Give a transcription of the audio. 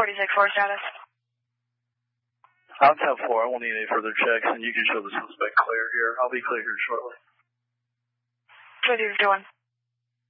46-4 status. I'm 10-4. I won't need any further checks, and you can show the suspect clear here. I'll be clear here shortly. 22-51.